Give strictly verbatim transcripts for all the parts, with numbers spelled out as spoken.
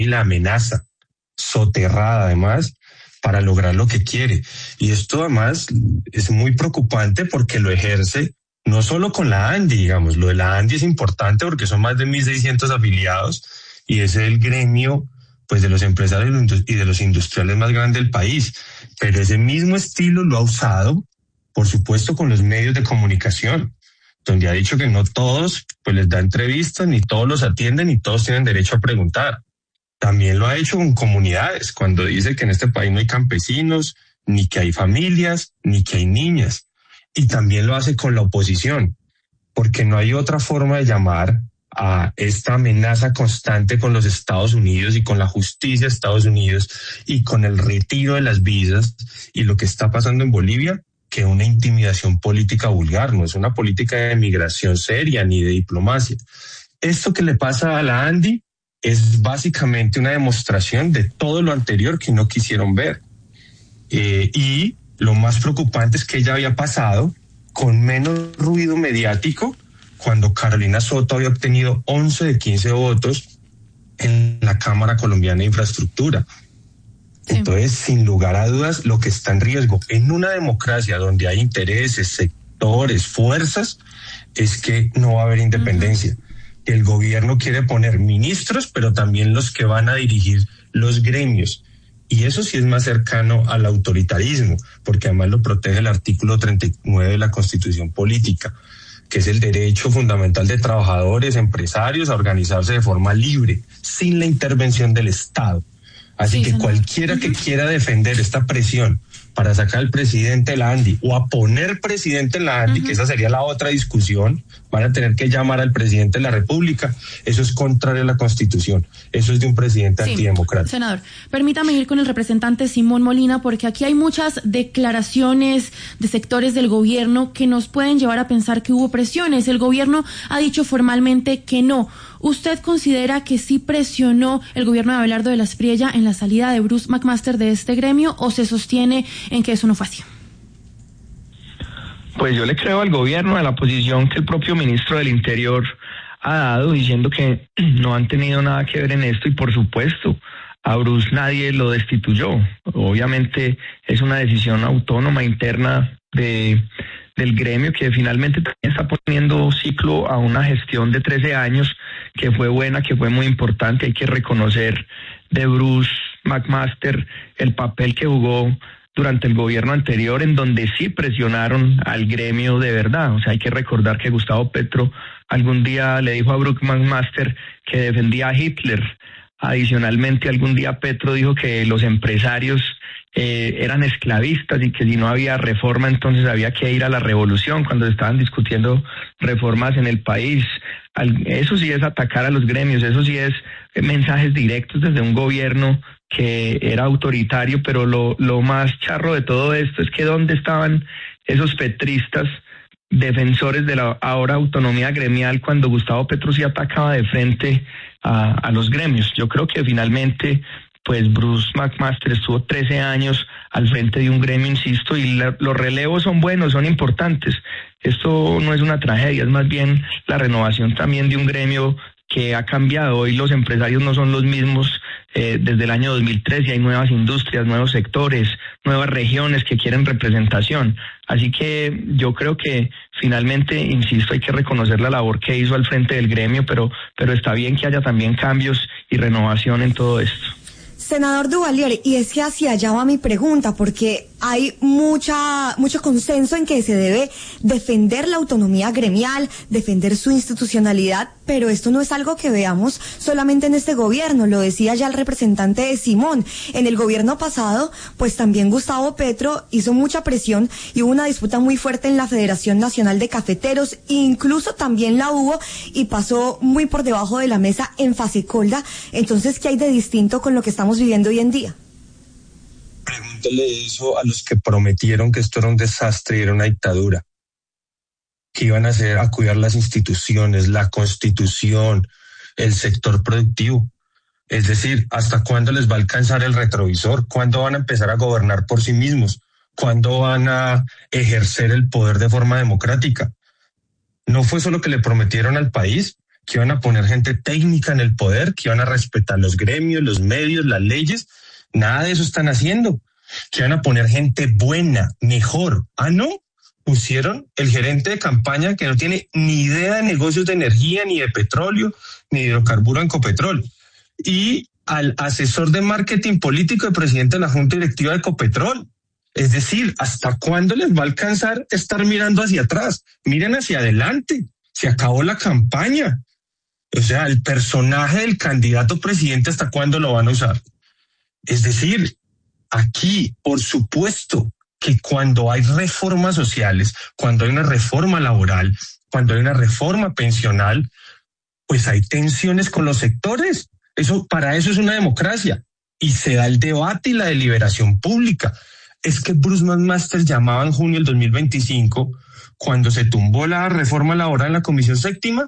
y la amenaza, soterrada además, para lograr lo que quiere. Y esto además es muy preocupante porque lo ejerce no solo con la ANDI, digamos, lo de la ANDI es importante porque son más de mil seiscientos afiliados y es el gremio pues de los empresarios y de los industriales más grande del país. Pero ese mismo estilo lo ha usado, por supuesto, con los medios de comunicación, donde ha dicho que no todos pues les da entrevistas, ni todos los atienden, ni todos tienen derecho a preguntar. También lo ha hecho con comunidades, cuando dice que en este país no hay campesinos, ni que hay familias, ni que hay niñas. Y también lo hace con la oposición, porque no hay otra forma de llamar a esta amenaza constante con los Estados Unidos y con la justicia de Estados Unidos y con el retiro de las visas y lo que está pasando en Bolivia, que una intimidación política vulgar. No es una política de migración seria ni de diplomacia. Esto que le pasa a la ANDI es básicamente una demostración de todo lo anterior que no quisieron ver. Eh, y lo más preocupante es que ella había pasado con menos ruido mediático cuando Carolina Soto había obtenido once de quince votos en la Cámara Colombiana de Infraestructura. Sí. Entonces, sin lugar a dudas, lo que está en riesgo en una democracia donde hay intereses, sectores, fuerzas, es que no va a haber independencia. Uh-huh. El gobierno quiere poner ministros, pero también los que van a dirigir los gremios. Y eso sí es más cercano al autoritarismo, porque además lo protege el artículo treinta y nueve de la Constitución Política, que es el derecho fundamental de trabajadores, empresarios a organizarse de forma libre, sin la intervención del Estado. Así sí, que senador. Cualquiera que quiera defender esta presión para sacar al presidente de la ANDI o a poner presidente en la ANDI, uh-huh. que esa sería la otra discusión, van a tener que llamar al presidente de la República. Eso es contrario a la Constitución. Eso es de un presidente sí. antidemocrático. Senador, permítame ir con el representante Simón Molina, porque aquí hay muchas declaraciones de sectores del gobierno que nos pueden llevar a pensar que hubo presiones. El gobierno ha dicho formalmente que no. ¿Usted considera que sí presionó el gobierno de Abelardo de la Espriella en la salida de Bruce McMaster de este gremio, o se sostiene en que eso no fue así? Pues yo le creo al gobierno, a la posición que el propio ministro del Interior ha dado, diciendo que no han tenido nada que ver en esto, y por supuesto, a Bruce nadie lo destituyó. Obviamente es una decisión autónoma interna de del gremio, que finalmente también está poniendo ciclo a una gestión de trece años que fue buena, que fue muy importante. Hay que reconocer de Bruce McMaster el papel que jugó durante el gobierno anterior, en donde sí presionaron al gremio de verdad. O sea, hay que recordar que Gustavo Petro algún día le dijo a Bruce McMaster que defendía a Hitler. Adicionalmente, algún día Petro dijo que los empresarios eh, eran esclavistas y que si no había reforma, entonces había que ir a la revolución, cuando se estaban discutiendo reformas en el país. Al, eso sí es atacar a los gremios, eso sí es eh, mensajes directos desde un gobierno que era autoritario. Pero lo, lo más charro de todo esto es que ¿dónde estaban esos petristas defensores de la ahora autonomía gremial cuando Gustavo Petro sí atacaba de frente a, a los gremios? Yo creo que finalmente pues Bruce McMaster estuvo trece años al frente de un gremio, insisto, y la, los relevos son buenos, son importantes. Esto no es una tragedia, es más bien la renovación también de un gremio que ha cambiado. Hoy los empresarios no son los mismos eh, desde el año dos mil tres, y hay nuevas industrias, nuevos sectores, nuevas regiones que quieren representación. Así que yo creo que finalmente, insisto, hay que reconocer la labor que hizo al frente del gremio, pero, pero está bien que haya también cambios y renovación en todo esto. Senador Duvalier, y es que hacia allá va mi pregunta, porque hay mucha mucho consenso en que se debe defender la autonomía gremial, defender su institucionalidad, pero esto no es algo que veamos solamente en este gobierno. Lo decía ya el representante de Simón. En el gobierno pasado, pues también Gustavo Petro hizo mucha presión y hubo una disputa muy fuerte en la Federación Nacional de Cafeteros, incluso también la hubo y pasó muy por debajo de la mesa en Fasecolda. Entonces, ¿qué hay de distinto con lo que estamos viviendo hoy en día? Pregúntale eso a los que prometieron que esto era un desastre y era una dictadura, que iban a hacer, a cuidar las instituciones, la Constitución, el sector productivo. Es decir, ¿hasta cuándo les va a alcanzar el retrovisor? ¿Cuándo van a empezar a gobernar por sí mismos? ¿Cuándo van a ejercer el poder de forma democrática? No fue solo que le prometieron al país, que iban a poner gente técnica en el poder, que iban a respetar los gremios, los medios, las leyes. Nada de eso están haciendo. Que iban a poner gente buena, mejor. Ah, no. Pusieron el gerente de campaña que no tiene ni idea de negocios de energía, ni de petróleo, ni de hidrocarburo en Ecopetrol. Y al asesor de marketing político del presidente de la Junta Directiva de Ecopetrol. Es decir, ¿hasta cuándo les va a alcanzar estar mirando hacia atrás? Miren hacia adelante. Se acabó la campaña. O sea, el personaje del candidato presidente, ¿hasta cuándo lo van a usar? Es decir, aquí, por supuesto, que cuando hay reformas sociales, cuando hay una reforma laboral, cuando hay una reforma pensional, pues hay tensiones con los sectores. Eso, para eso es una democracia. Y se da el debate y la deliberación pública. Es que Bruce McMaster llamaba en junio del dos mil veinticinco, cuando se tumbó la reforma laboral en la Comisión Séptima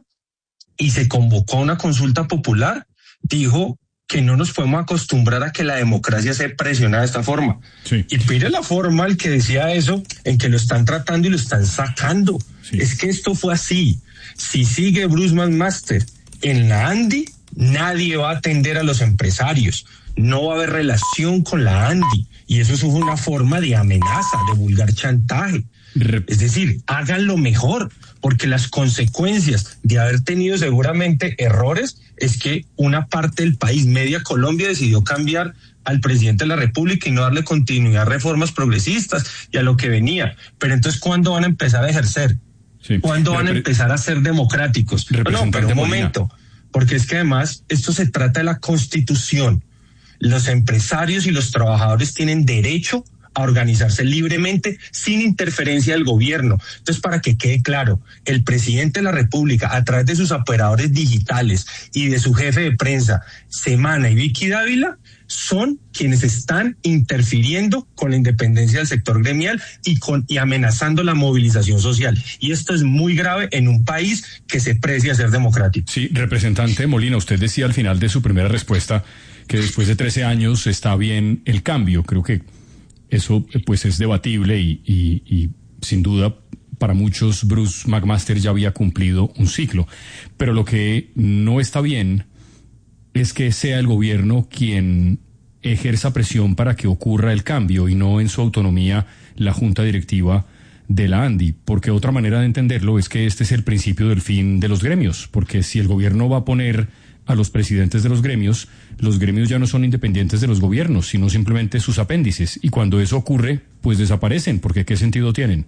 y se convocó a una consulta popular, dijo que no nos podemos acostumbrar a que la democracia se presiona de esta forma. Sí. Y mire la forma el que decía eso, en que lo están tratando y lo están sacando. Sí. Es que esto fue así. Si sigue Bruce McMaster en la ANDI, nadie va a atender a los empresarios. No va a haber relación con la ANDI. Y eso es una forma de amenaza, de vulgar chantaje. Rep- es decir, háganlo mejor, porque las consecuencias de haber tenido seguramente errores es que una parte del país, media Colombia, decidió cambiar al presidente de la República y no darle continuidad a reformas progresistas y a lo que venía. Pero entonces, ¿cuándo van a empezar a ejercer? Sí. ¿Cuándo van Repre- a empezar a ser democráticos? No, no, pero un momento, porque es que además esto se trata de la Constitución. Los empresarios y los trabajadores tienen derecho a organizarse libremente sin interferencia del gobierno. Entonces, para que quede claro, el presidente de la República, a través de sus operadores digitales y de su jefe de prensa, Semana y Vicky Dávila, son quienes están interfiriendo con la independencia del sector gremial y con y amenazando la movilización social. Y esto es muy grave en un país que se precia ser democrático. Sí, representante Molina, usted decía al final de su primera respuesta que después de trece años está bien el cambio. Creo que eso pues es debatible y, y, y sin duda para muchos Bruce McMaster ya había cumplido un ciclo. Pero lo que no está bien es que sea el gobierno quien ejerza presión para que ocurra el cambio y no en su autonomía la junta directiva de la ANDI, porque otra manera de entenderlo es que este es el principio del fin de los gremios, porque si el gobierno va a poner a los presidentes de los gremios, los gremios ya no son independientes de los gobiernos, sino simplemente sus apéndices, y cuando eso ocurre, pues desaparecen, porque ¿qué sentido tienen?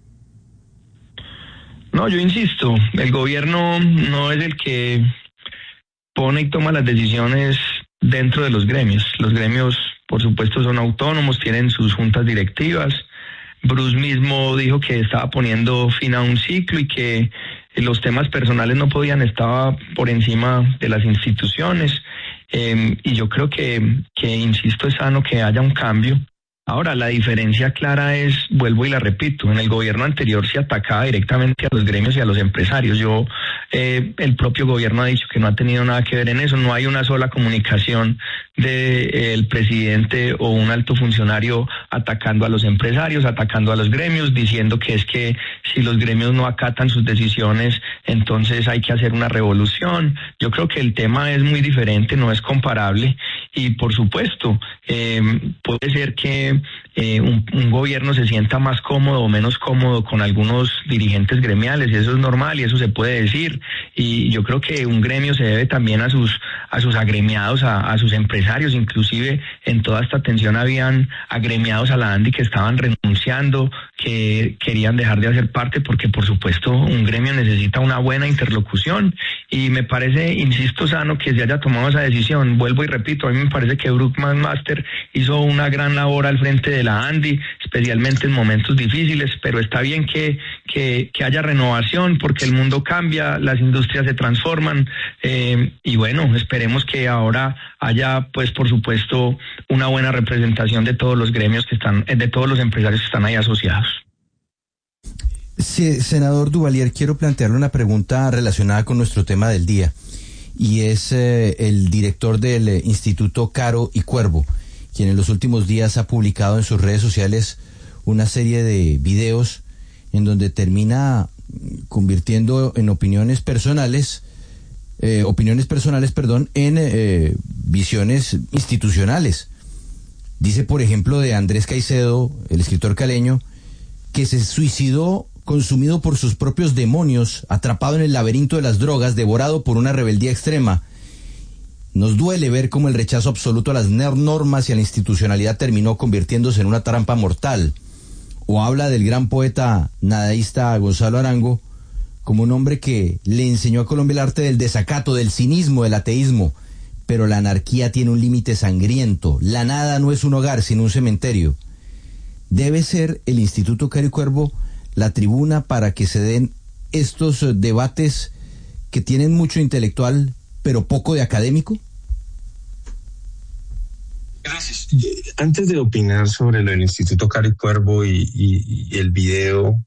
No, yo insisto, el gobierno no es el que pone y toma las decisiones dentro de los gremios. Los gremios, por supuesto, son autónomos, tienen sus juntas directivas. Bruce mismo dijo que estaba poniendo fin a un ciclo y que los temas personales no podían estar por encima de las instituciones. Eh, y yo creo que, que, insisto, es sano que haya un cambio. Ahora, la diferencia clara es, vuelvo y la repito, en el gobierno anterior se atacaba directamente a los gremios y a los empresarios. Yo, eh, el propio gobierno ha dicho que no ha tenido nada que ver en eso. No hay una sola comunicación del eh, presidente o un alto funcionario atacando a los empresarios, atacando a los gremios, diciendo que es que si los gremios no acatan sus decisiones, entonces hay que hacer una revolución. Yo creo que el tema es muy diferente, no es comparable. Y por supuesto, eh, puede ser que eh, un, un gobierno se sienta más cómodo o menos cómodo con algunos dirigentes gremiales, y eso es normal y eso se puede decir. Y yo creo que un gremio se debe también a sus a sus agremiados, a, a sus empresarios. Inclusive en toda esta tensión habían agremiados a la ANDI que estaban renunciando, que querían dejar de hacer parte, porque por supuesto un gremio necesita una buena interlocución, y me parece, insisto, sano que se haya tomado esa decisión. Vuelvo y repito, a mí me parece que Bruce McMaster hizo una gran labor al frente de la ANDI, especialmente en momentos difíciles, pero está bien que, que, que haya renovación, porque el mundo cambia, las industrias se transforman, eh, y bueno, esperemos que ahora haya, pues por supuesto, una buena representación de todos los gremios que están, de todos los empresarios que están ahí asociados. Sí, senador Duvalier, quiero plantearle una pregunta relacionada con nuestro tema del día, y es eh, el director del eh, Instituto Caro y Cuervo, quien en los últimos días ha publicado en sus redes sociales una serie de videos en donde termina convirtiendo en opiniones personales eh, opiniones personales, perdón, en eh, visiones institucionales. Dice, por ejemplo, de Andrés Caicedo, el escritor caleño, que se suicidó consumido por sus propios demonios, atrapado en el laberinto de las drogas, devorado por una rebeldía extrema. Nos duele ver cómo el rechazo absoluto a las normas y a la institucionalidad terminó convirtiéndose en una trampa mortal. O habla del gran poeta nadaísta Gonzalo Arango como un hombre que le enseñó a Colombia el arte del desacato, del cinismo, del ateísmo. Pero la anarquía tiene un límite sangriento. La nada no es un hogar, sino un cementerio. Debe ser el Instituto Caro y Cuervo la tribuna para que se den estos uh, debates que tienen mucho intelectual, pero poco de académico. Gracias. Antes de opinar sobre lo del Instituto Caro y Cuervo y, y, y el video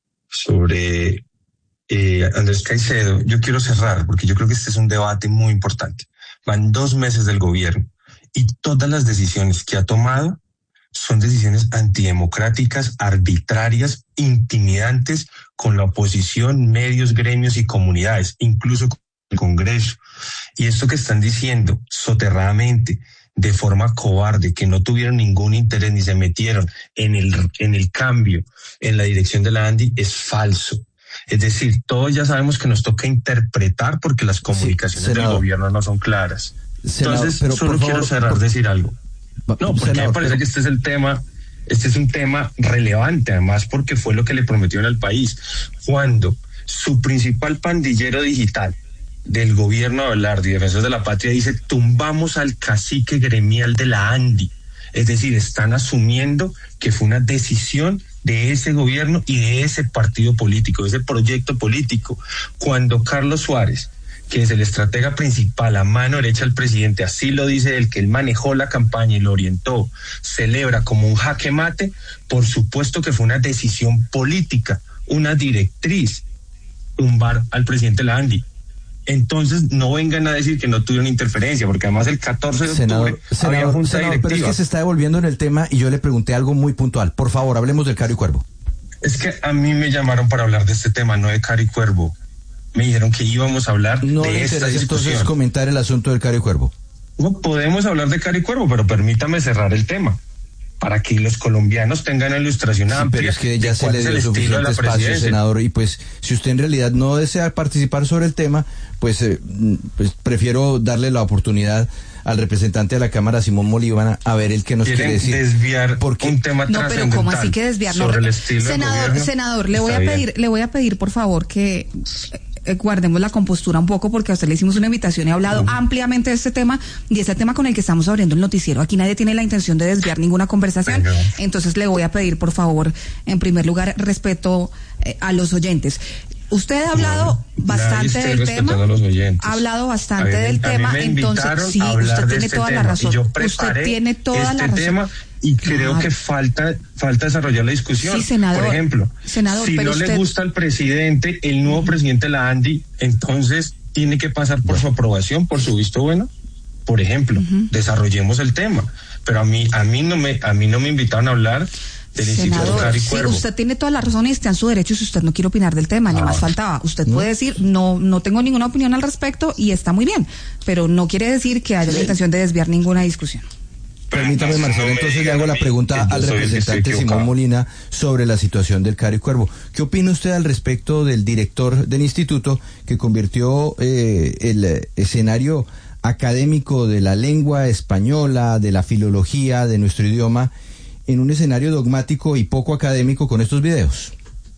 sobre eh, Andrés Caicedo, yo quiero cerrar porque yo creo que este es un debate muy importante. Van dos meses del gobierno y todas las decisiones que ha tomado son decisiones antidemocráticas, arbitrarias, intimidantes con la oposición, medios, gremios y comunidades, incluso con el Congreso. Y esto que están diciendo soterradamente, de forma cobarde, que no tuvieron ningún interés ni se metieron en el, en el cambio, en la dirección de la ANDI, es falso. Es decir, todos ya sabemos que nos toca interpretar porque las comunicaciones sí, del gobierno no son claras. Senador, Entonces, pero solo quiero favor, cerrar, por... decir algo. No, porque senador, me parece pero... que este es el tema, este es un tema relevante, además porque fue lo que le prometieron al país. Cuando su principal pandillero digital del gobierno de Abelardo y Defensores de la Patria dice, tumbamos al cacique gremial de la ANDI. Es decir, están asumiendo que fue una decisión de ese gobierno y de ese partido político, de ese proyecto político. Cuando Carlos Suárez, que es el estratega principal, a mano derecha del presidente, así lo dice él, que él manejó la campaña y lo orientó, celebra como un jaque mate, por supuesto que fue una decisión política, una directriz, tumbar al presidente de la ANDI. Entonces no vengan a decir que no tuvieron interferencia, porque además el catorce de senador, octubre senador, había junta senador, directiva. Pero es que se está devolviendo en el tema y yo le pregunté algo muy puntual. Por favor, hablemos del Caro y Cuervo. Es que a mí me llamaron para hablar de este tema, no de Caro y Cuervo. Me dijeron que íbamos a hablar no de esta discusión. Entonces comentar el asunto del Caro y Cuervo. No podemos hablar de Caro y Cuervo, pero permítame cerrar el tema para que los colombianos tengan una ilustración sí, amplia. Pero es que ya se le dio suficiente espacio, senador, y pues si usted en realidad no desea participar sobre el tema, pues, eh, pues prefiero darle la oportunidad al representante de la Cámara, Simón Molina, a ver el que nos quiere decir. Desviar porque un tema no, pero ¿cómo así que desviar? Sobre el estilo senador, gobierno, senador, le voy a pedir, bien. le voy a pedir por favor que eh, guardemos la compostura un poco, porque a usted le hicimos una invitación y ha hablado uh-huh. ampliamente de este tema, y este tema con el que estamos abriendo el noticiero. Aquí nadie tiene la intención de desviar ninguna conversación. Venga. Entonces le voy a pedir por favor, en primer lugar, respeto eh, a los oyentes. Usted ha hablado no, bastante del tema, ha hablado bastante del tema, entonces sí, usted tiene este toda la razón. Yo usted tiene toda este la razón. Tema y creo claro. que falta falta desarrollar la discusión. Sí, senador. Por ejemplo, senador, si pero no usted... le gusta al presidente, el nuevo uh-huh. presidente de la ANDI, entonces tiene que pasar por su aprobación, por su visto bueno. Por ejemplo, uh-huh. desarrollemos el tema. Pero a mí a mí no me a mí no me invitaron a hablar del Instituto Caro y Cuervo. Sí, usted tiene toda la razón y está en su derecho si usted no quiere opinar del tema, ah, ni más faltaba. Usted ¿no? puede decir, no no tengo ninguna opinión al respecto y está muy bien, pero no quiere decir que haya sí. la intención de desviar ninguna discusión. Permítame, Marcelo, no entonces le hago la pregunta al representante Simón Molina sobre la situación del Caro y Cuervo. ¿Qué opina usted al respecto del director del instituto que convirtió eh, el escenario académico de la lengua española, de la filología, de nuestro idioma, en un escenario dogmático y poco académico con estos videos?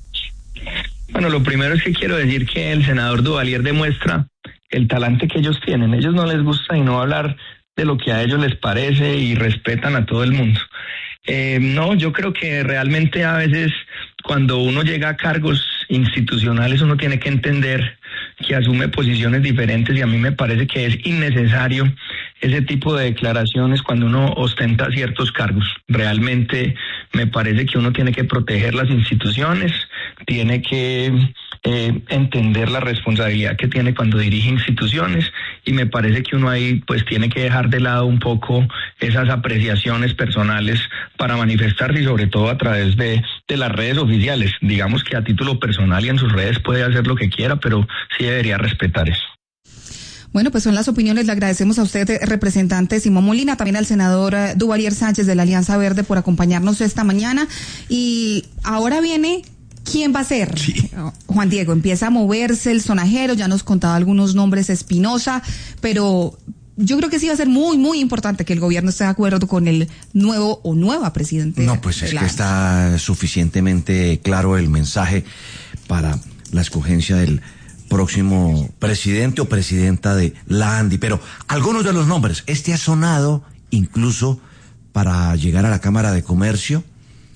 Bueno, lo primero es que quiero decir que el senador Duvalier demuestra el talante que ellos tienen. Ellos no les gusta y no hablar de lo que a ellos les parece y respetan a todo el mundo. Eh, no, yo creo que realmente a veces cuando uno llega a cargos institucionales uno tiene que entender que asume posiciones diferentes y a mí me parece que es innecesario ese tipo de declaraciones cuando uno ostenta ciertos cargos. Realmente me parece que uno tiene que proteger las instituciones, tiene que eh, entender la responsabilidad que tiene cuando dirige instituciones y me parece que uno ahí pues tiene que dejar de lado un poco esas apreciaciones personales para manifestarse y sobre todo a través de, de las redes oficiales. Digamos que a título personal y en sus redes puede hacer lo que quiera, pero sí debería respetar eso. Bueno, pues son las opiniones. Le agradecemos a usted, representante Simón Molina, también al senador Duvalier Sánchez de la Alianza Verde por acompañarnos esta mañana. Y ahora viene... ¿Quién va a ser? Sí. Juan Diego, empieza a moverse el sonajero, ya nos contaba algunos nombres, Espinosa, pero yo creo que sí va a ser muy, muy importante que el gobierno esté de acuerdo con el nuevo o nueva presidente. No, pues es que está suficientemente claro el mensaje para la escogencia del próximo presidente o presidenta de la ANDI, pero algunos de los nombres, este ha sonado incluso para llegar a la Cámara de Comercio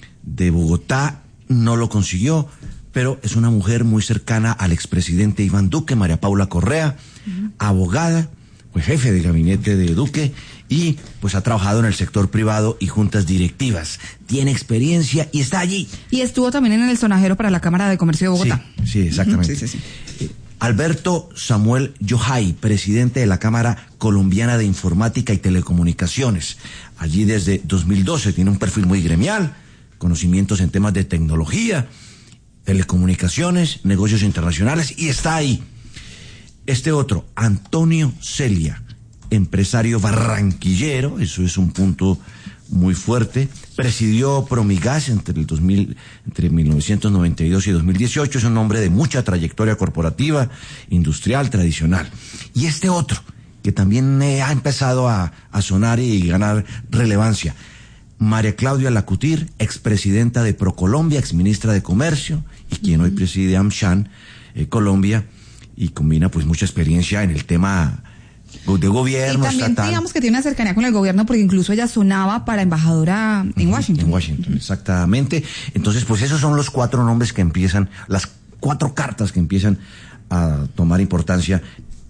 de Bogotá. No lo consiguió, pero es una mujer muy cercana al expresidente Iván Duque, María Paula Correa, uh-huh. abogada, pues jefe de gabinete de Duque y pues ha trabajado en el sector privado y juntas directivas. Tiene experiencia y está allí. Y estuvo también en el sonajero para la Cámara de Comercio de Bogotá. Sí, sí, exactamente. Uh-huh. Sí, sí, sí. Eh, Alberto Samuel Yohay, presidente de la Cámara Colombiana de Informática y Telecomunicaciones. Allí desde dos mil doce, tiene un perfil muy gremial, conocimientos en temas de tecnología, telecomunicaciones, negocios internacionales, y está ahí. Este otro, Antonio Celia, empresario barranquillero, eso es un punto muy fuerte, presidió Promigas entre el dos mil, entre mil novecientos noventa y dos y dos mil dieciocho, es un hombre de mucha trayectoria corporativa, industrial, tradicional. Y este otro, que también eh, ha empezado a, a sonar y ganar relevancia, María Claudia Lacutir, expresidenta de Procolombia, exministra de Comercio, y quien uh-huh. hoy preside AmShan, eh, Colombia, y combina pues mucha experiencia en el tema de gobierno. Y también estatal. Digamos que tiene una cercanía con el gobierno, porque incluso ella sonaba para embajadora en uh-huh, Washington. En Washington, uh-huh. exactamente. Entonces, pues esos son los cuatro nombres que empiezan, las cuatro cartas que empiezan a tomar importancia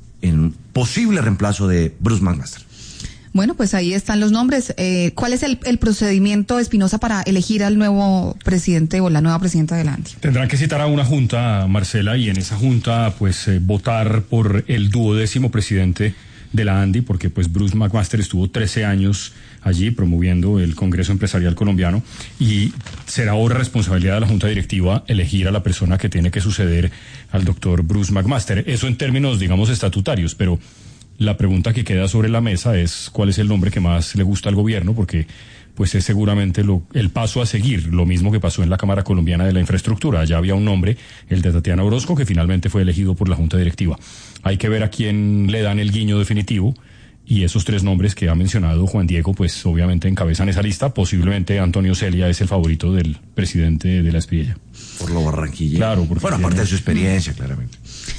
en posible reemplazo de Bruce McMaster. Bueno, pues ahí están los nombres. Eh, ¿Cuál es el, el procedimiento, Espinosa, para elegir al nuevo presidente o la nueva presidenta de la ANDI? Tendrán que citar a una junta, Marcela, y en esa junta pues eh, votar por el duodécimo presidente de la ANDI, porque pues Bruce McMaster estuvo trece años allí promoviendo el Congreso Empresarial Colombiano, y será ahora responsabilidad de la Junta Directiva elegir a la persona que tiene que suceder al doctor Bruce McMaster. Eso en términos, digamos, estatutarios, pero la pregunta que queda sobre la mesa es cuál es el nombre que más le gusta al gobierno, porque pues es seguramente lo, el paso a seguir, lo mismo que pasó en la Cámara Colombiana de la Infraestructura. Allá había un nombre, el de Tatiana Orozco, que finalmente fue elegido por la Junta Directiva. Hay que ver a quién le dan el guiño definitivo, y esos tres nombres que ha mencionado Juan Diego, pues obviamente encabezan esa lista. Posiblemente Antonio Celia es el favorito del presidente de la Espriella. Por lo barranquillero. Claro, porque bueno, aparte de su experiencia, claramente.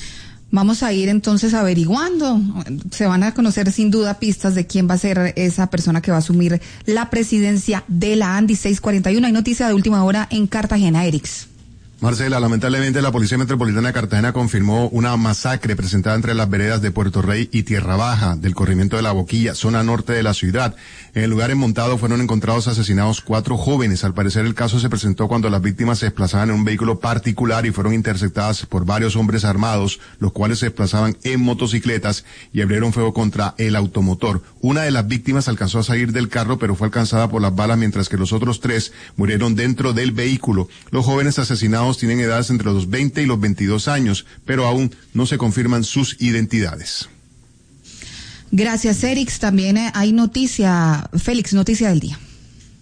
Vamos a ir entonces averiguando. Se van a conocer sin duda pistas de quién va a ser esa persona que va a asumir la presidencia de la ANDI. seis cuarenta y uno. Hay noticia de última hora en Cartagena, Erix. Marcela, lamentablemente la Policía Metropolitana de Cartagena confirmó una masacre presentada entre las veredas de Puerto Rey y Tierra Baja, del corrimiento de La Boquilla, zona norte de la ciudad. En el lugar enmontado fueron encontrados asesinados cuatro jóvenes. Al parecer el caso se presentó cuando las víctimas se desplazaban en un vehículo particular y fueron interceptadas por varios hombres armados, los cuales se desplazaban en motocicletas y abrieron fuego contra el automotor. Una de las víctimas alcanzó a salir del carro, pero fue alcanzada por las balas, mientras que los otros tres murieron dentro del vehículo. Los jóvenes asesinados tienen edades entre los veinte y los veintidós años, pero aún no se confirman sus identidades. Gracias, Erix. También hay noticia, Félix, noticia del día.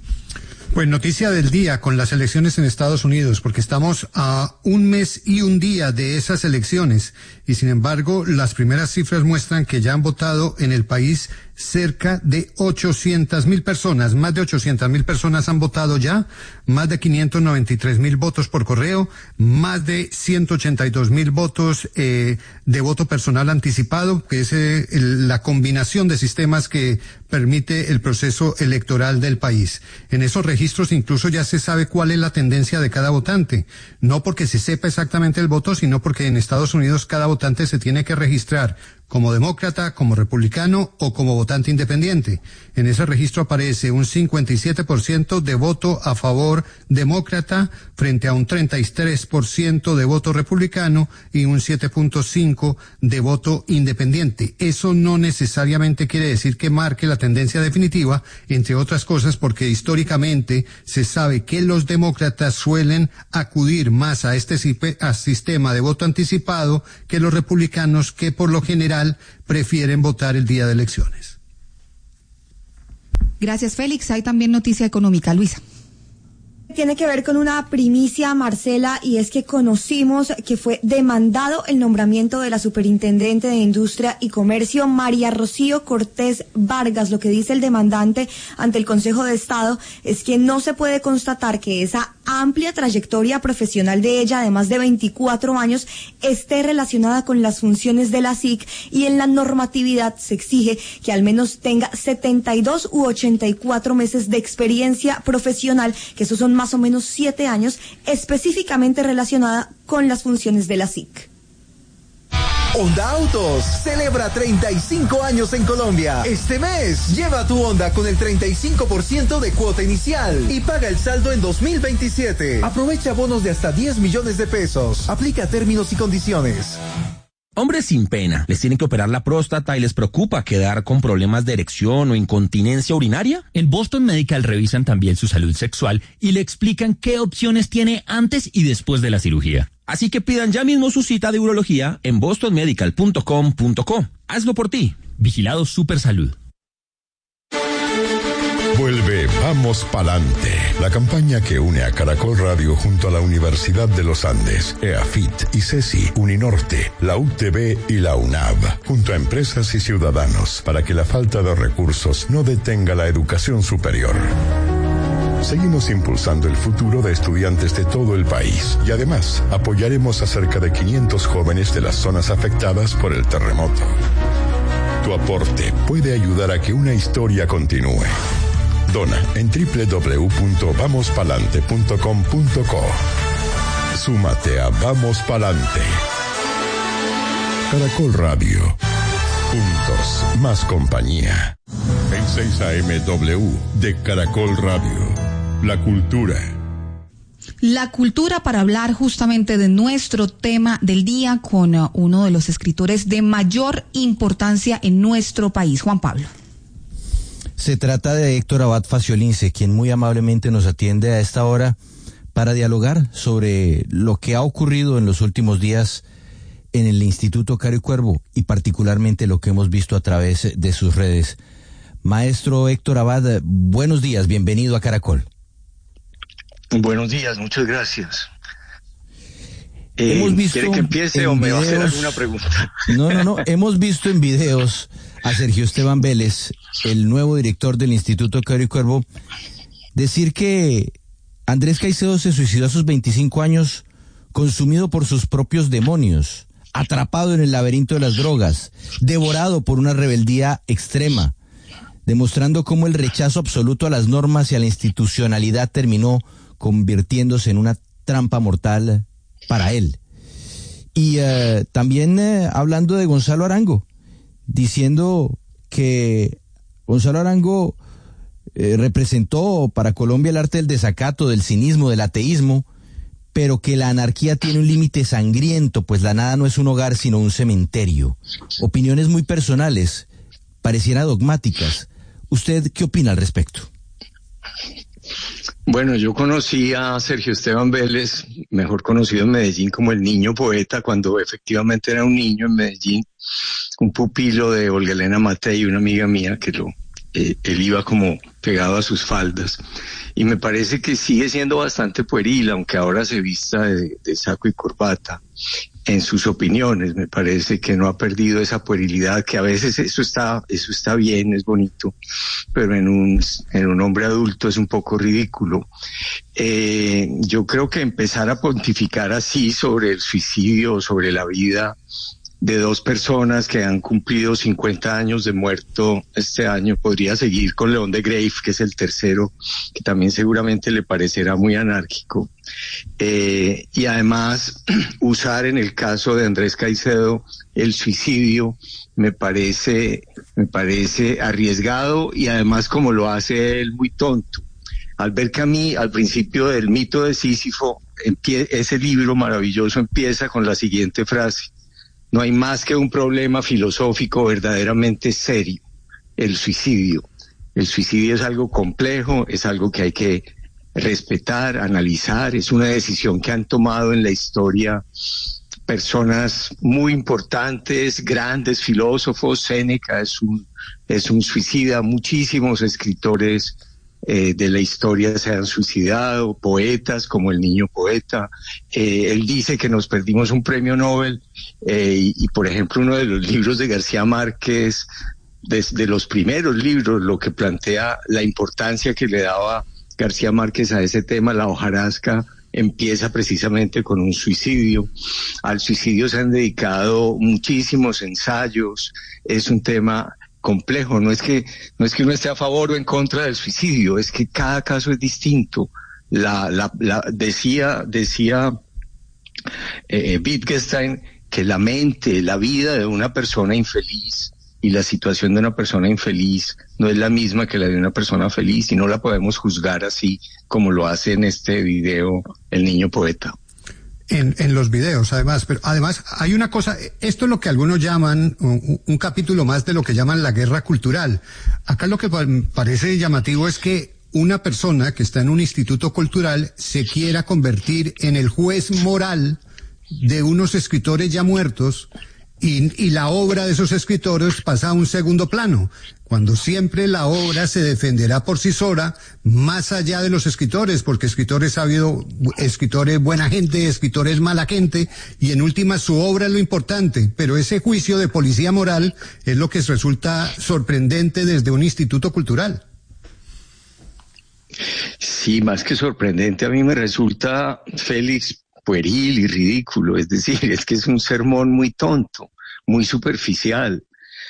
Pues noticia del día con las elecciones en Estados Unidos, porque estamos a un mes y un día de esas elecciones, y sin embargo las primeras cifras muestran que ya han votado en el país cerca de ochocientas mil personas, más de ochocientas mil personas han votado ya, más de quinientos noventa y tres mil votos por correo, más de ciento ochenta y dos mil votos eh, de voto personal anticipado, que es eh, el, la combinación de sistemas que permite el proceso electoral del país. En esos registros incluso ya se sabe cuál es la tendencia de cada votante, no porque se sepa exactamente el voto, sino porque en Estados Unidos cada votante se tiene que registrar como demócrata, como republicano o como votante independiente. En ese registro aparece un cincuenta y siete por ciento de voto a favor demócrata frente a un treinta y tres por ciento de voto republicano y un siete punto cinco por ciento de voto independiente. Eso no necesariamente quiere decir que marque la tendencia definitiva, entre otras cosas porque históricamente se sabe que los demócratas suelen acudir más a este a sistema de voto anticipado que los republicanos, que por lo general ilegal, prefieren votar el día de elecciones. Gracias, Félix. Hay también noticia económica, Luisa. Tiene que ver con una primicia, Marcela, y es que conocimos que fue demandado el nombramiento de la superintendente de Industria y Comercio, María Rocío Cortés Vargas. Lo que dice el demandante ante el Consejo de Estado es que no se puede constatar que esa amplia trayectoria profesional de ella, de más de veinticuatro años, esté relacionada con las funciones de la S I C, y en la normatividad se exige que al menos tenga setenta y dos u ochenta y cuatro meses de experiencia profesional, que esos son más o menos siete años, específicamente relacionada con las funciones de la S I C. Honda Autos celebra treinta y cinco años en Colombia. Este mes, lleva tu Honda con el treinta y cinco por ciento de cuota inicial y paga el saldo en dos mil veintisiete. Aprovecha bonos de hasta diez millones de pesos. Aplica términos y condiciones. Hombres sin pena, ¿les tienen que operar la próstata y les preocupa quedar con problemas de erección o incontinencia urinaria? En Boston Medical revisan también su salud sexual y le explican qué opciones tiene antes y después de la cirugía. Así que pidan ya mismo su cita de urología en boston medical punto com punto co. Hazlo por ti. Vigilado Supersalud. Vuelve Vamos Pa'lante, la campaña que une a Caracol Radio junto a la Universidad de los Andes, EAFIT, ICESI, Uninorte, la U T B y la UNAV, junto a empresas y ciudadanos, para que la falta de recursos no detenga la educación superior. Seguimos impulsando el futuro de estudiantes de todo el país y además apoyaremos a cerca de quinientos jóvenes de las zonas afectadas por el terremoto. Tu aporte puede ayudar a que una historia continúe. Dona en doble u doble u doble u punto vamos palante punto com punto co. Súmate a Vamos Pa'lante. Caracol Radio. Juntos, más compañía. En seis A M W de Caracol Radio. La cultura. La cultura, para hablar justamente de nuestro tema del día con uh, uno de los escritores de mayor importancia en nuestro país, Juan Pablo. Se trata de Héctor Abad Faciolince, quien muy amablemente nos atiende a esta hora para dialogar sobre lo que ha ocurrido en los últimos días en el Instituto Caro y Cuervo y particularmente lo que hemos visto a través de sus redes. Maestro Héctor Abad, buenos días, bienvenido a Caracol. Buenos días, muchas gracias. Hemos eh, visto ¿Quiere que empiece o me va a hacer alguna pregunta? No, no, no. Hemos visto en videos a Sergio Esteban Vélez, el nuevo director del Instituto Caro y Cuervo, decir que Andrés Caicedo se suicidó a sus veinticinco años, consumido por sus propios demonios, atrapado en el laberinto de las drogas, devorado por una rebeldía extrema, demostrando cómo el rechazo absoluto a las normas y a la institucionalidad terminó convirtiéndose en una trampa mortal para él. Y uh, también uh, hablando de Gonzalo Arango, diciendo que Gonzalo Arango eh, representó para Colombia el arte del desacato, del cinismo, del ateísmo, pero que la anarquía tiene un límite sangriento, pues la nada no es un hogar sino un cementerio. Opiniones muy personales, pareciera dogmáticas. ¿Usted qué opina al respecto? Bueno, yo conocí a Sergio Esteban Vélez, mejor conocido en Medellín como el niño poeta, cuando efectivamente era un niño en Medellín, un pupilo de Olga Elena Matei, una amiga mía que lo, eh, él iba como pegado a sus faldas. Y me parece que sigue siendo bastante pueril, aunque ahora se vista de, de saco y corbata, en sus opiniones. Me parece que no ha perdido esa puerilidad, que a veces eso está, eso está bien, es bonito, pero en un, en un hombre adulto es un poco ridículo. Eh, yo creo que empezar a pontificar así sobre el suicidio, sobre la vida de dos personas que han cumplido cincuenta años de muerto este año, podría seguir con León de Grave, que es el tercero, que también seguramente le parecerá muy anárquico. Eh, y además, usar en el caso de Andrés Caicedo el suicidio me parece, me parece arriesgado y además como lo hace él muy tonto. Albert Camus, al principio del mito de Sísifo, empie- ese libro maravilloso empieza con la siguiente frase: no hay más que un problema filosófico verdaderamente serio, el suicidio. El suicidio es algo complejo, es algo que hay que respetar, analizar, es una decisión que han tomado en la historia personas muy importantes, grandes filósofos. Séneca es un, es un suicida, muchísimos escritores eh, de la historia se han suicidado, poetas como el niño poeta. Eh, él dice que nos perdimos un premio Nobel eh, y, y, por ejemplo, uno de los libros de García Márquez, desde los primeros libros, lo que plantea la importancia que le daba García Márquez a ese tema, la hojarasca, empieza precisamente con un suicidio. Al suicidio se han dedicado muchísimos ensayos. Es un tema complejo. No es que no es que uno esté a favor o en contra del suicidio, es que cada caso es distinto. La, la, la decía decía eh, Wittgenstein que la mente, la vida de una persona infeliz y la situación de una persona infeliz no es la misma que la de una persona feliz, y no la podemos juzgar así como lo hace en este video el niño poeta. En, en los videos, además, pero además hay una cosa, esto es lo que algunos llaman un, un capítulo más de lo que llaman la guerra cultural. Acá lo que parece llamativo es que una persona que está en un instituto cultural se quiera convertir en el juez moral de unos escritores ya muertos, y, y la obra de esos escritores pasa a un segundo plano, cuando siempre la obra se defenderá por sí sola, más allá de los escritores, porque escritores ha habido escritores buena gente, escritores mala gente, y en última su obra es lo importante, pero ese juicio de policía moral es lo que resulta sorprendente desde un instituto cultural. Sí, más que sorprendente, a mí me resulta, Félix, pueril y ridículo. Es decir, es que es un sermón muy tonto, muy superficial,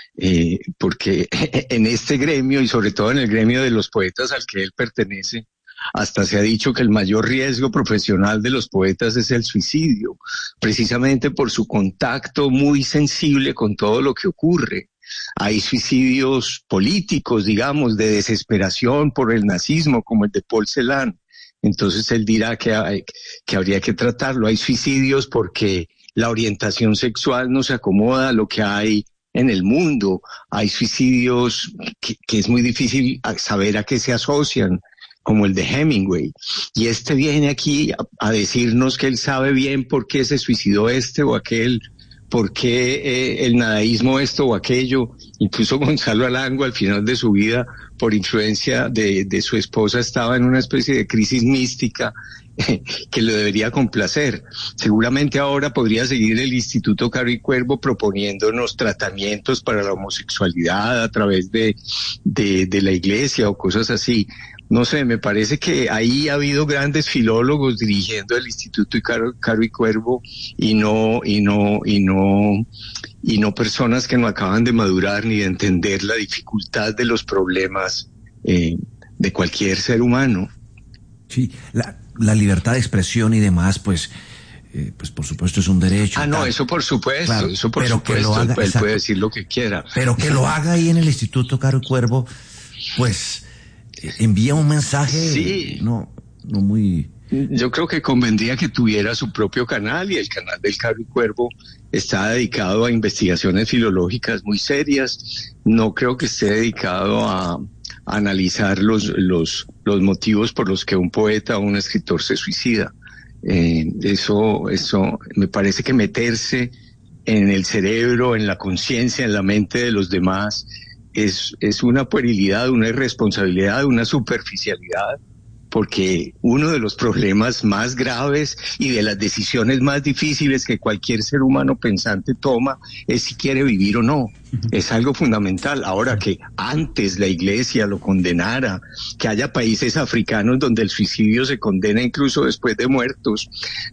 eh, porque en este gremio, y sobre todo en el gremio de los poetas al que él pertenece, hasta se ha dicho que el mayor riesgo profesional de los poetas es el suicidio, precisamente por su contacto muy sensible con todo lo que ocurre. Hay suicidios políticos, digamos, de desesperación por el nazismo, como el de Paul Celan. Entonces él dirá que, hay, que habría que tratarlo. Hay suicidios porque la orientación sexual no se acomoda a lo que hay en el mundo. Hay suicidios que, que es muy difícil saber a qué se asocian, como el de Hemingway. Y este viene aquí a, a decirnos que él sabe bien por qué se suicidó este o aquel, por qué eh, el nadaísmo esto o aquello. Incluso Gonzalo Arango, al final de su vida, por influencia de, de su esposa, estaba en una especie de crisis mística eh, que le debería complacer. Seguramente ahora podría seguir el Instituto Caro y Cuervo proponiéndonos tratamientos para la homosexualidad a través de, de, de la iglesia o cosas así. No sé, me parece que ahí ha habido grandes filólogos dirigiendo el Instituto Caro, Caro y Cuervo y no, y no, y no, y no personas que no acaban de madurar ni de entender la dificultad de los problemas eh, de cualquier ser humano. Sí, la, la libertad de expresión y demás, pues, eh, pues por supuesto es un derecho. Ah, no, tal. Eso por supuesto, claro, eso por supuesto, que lo haga, él exacto, puede decir lo que quiera. Pero que lo haga ahí en el Instituto Caro y Cuervo, pues envía un mensaje, sí, no, no muy... Yo creo que convendría que tuviera su propio canal, y el canal del Caro y Cuervo está dedicado a investigaciones filológicas muy serias. No creo que esté dedicado a, a analizar los, los, los motivos por los que un poeta o un escritor se suicida. Eh, eso, eso me parece que meterse en el cerebro, en la conciencia, en la mente de los demás, es, es una puerilidad, una irresponsabilidad, una superficialidad, porque uno de los problemas más graves y de las decisiones más difíciles que cualquier ser humano pensante toma es si quiere vivir o no. Uh-huh. Es algo fundamental. Ahora, que antes la Iglesia lo condenara, que haya países africanos donde el suicidio se condena incluso después de muertos,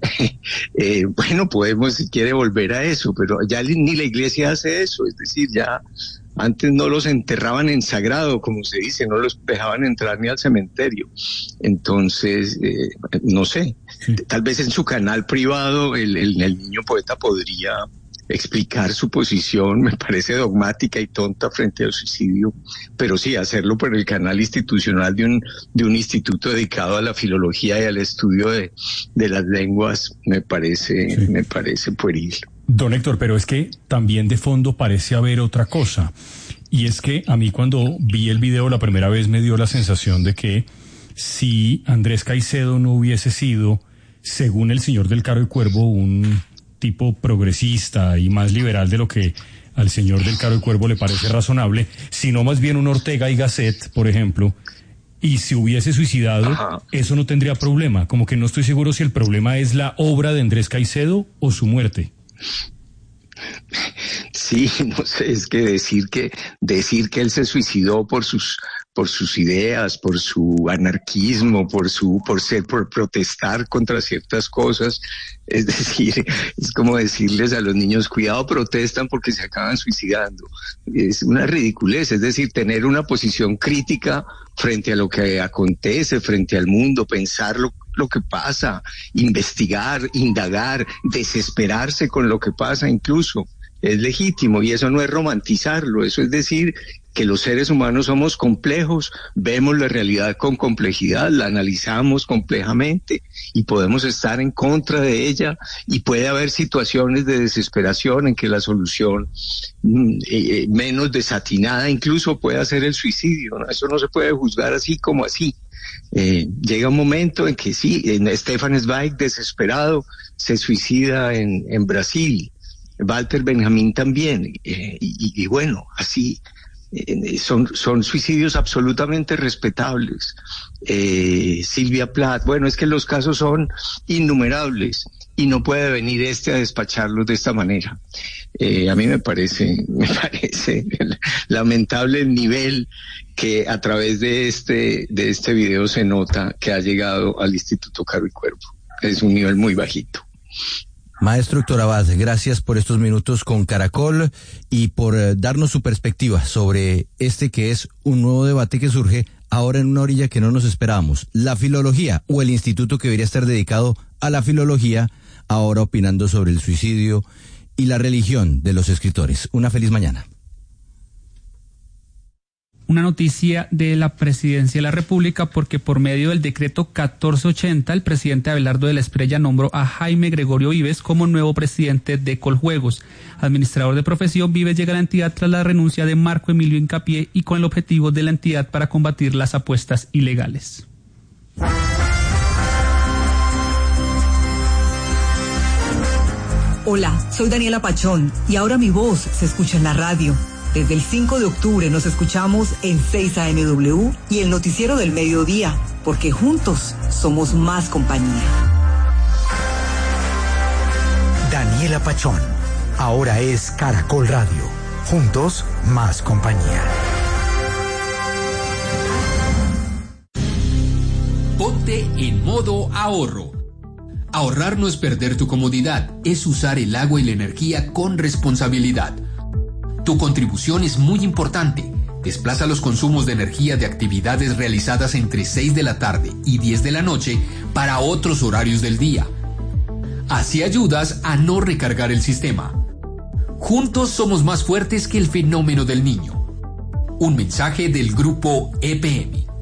eh, bueno, podemos si quiere volver a eso, pero ya ni la Iglesia hace eso. Es decir, ya antes no los enterraban en sagrado, como se dice, no los dejaban entrar ni al cementerio. Entonces, eh, no sé, sí, tal vez en su canal privado el, el, el niño poeta podría explicar su posición, me parece dogmática y tonta frente al suicidio, pero sí, hacerlo por el canal institucional de un, de un instituto dedicado a la filología y al estudio de, de las lenguas, me parece, sí, me parece pueril. Don Héctor, pero es que también de fondo parece haber otra cosa, y es que a mí cuando vi el video la primera vez me dio la sensación de que si Andrés Caicedo no hubiese sido, según el señor del Caro y Cuervo, un tipo progresista y más liberal de lo que al señor del Caro y Cuervo le parece razonable, sino más bien un Ortega y Gasset, por ejemplo, y si hubiese suicidado, Ajá. eso no tendría problema. Como que no estoy seguro si el problema es la obra de Andrés Caicedo o su muerte. Sí, no sé, es que decir que decir que él se suicidó por sus por sus ideas, por su anarquismo, por su por ser por protestar contra ciertas cosas, es decir, es como decirles a los niños, cuidado, protestan porque se acaban suicidando. Es una ridiculez, es decir, tener una posición crítica frente a lo que acontece, frente al mundo, pensar lo, lo que pasa, investigar, indagar, desesperarse con lo que pasa incluso. Es legítimo y eso no es romantizarlo, eso es decir que los seres humanos somos complejos, vemos la realidad con complejidad, la analizamos complejamente y podemos estar en contra de ella y puede haber situaciones de desesperación en que la solución eh, menos desatinada incluso pueda ser el suicidio, ¿no? Eso no se puede juzgar así como así. Eh, llega un momento en que sí, en Stefan Zweig desesperado se suicida en, en Brasil. Walter Benjamin también, eh, y, y bueno, así eh, son, son suicidios absolutamente respetables. Eh, Silvia Plath, bueno, es que los casos son innumerables y no puede venir este a despacharlos de esta manera. Eh, a mí me parece, me parece lamentable el nivel que a través de este, de este video se nota que ha llegado al Instituto Caro y Cuervo. Es un nivel muy bajito. Maestro Héctor Abad, gracias por estos minutos con Caracol y por eh, darnos su perspectiva sobre este que es un nuevo debate que surge ahora en una orilla que no nos esperábamos. La filología o el instituto que debería estar dedicado a la filología, ahora opinando sobre el suicidio y la religión de los escritores. Una feliz mañana. Una noticia de la Presidencia de la República, porque por medio del decreto catorce ochenta, el presidente Abelardo de la Espriella nombró a Jaime Gregorio Vives como nuevo presidente de Coljuegos. Administrador de profesión, Vives llega a la entidad tras la renuncia de Marco Emilio Hincapié y con el objetivo de la entidad para combatir las apuestas ilegales. Hola, soy Daniela Pachón y ahora mi voz se escucha en la radio. Desde el cinco de octubre nos escuchamos en seis A M W y el noticiero del mediodía, porque juntos somos más compañía. Daniela Pachón, ahora es Caracol Radio. Juntos, más compañía. Ponte en modo ahorro. Ahorrar no es perder tu comodidad, es usar el agua y la energía con responsabilidad. Tu contribución es muy importante. Desplaza los consumos de energía de actividades realizadas entre seis de la tarde y diez de la noche para otros horarios del día. Así ayudas a no recargar el sistema. Juntos somos más fuertes que el fenómeno del niño. Un mensaje del grupo E P M.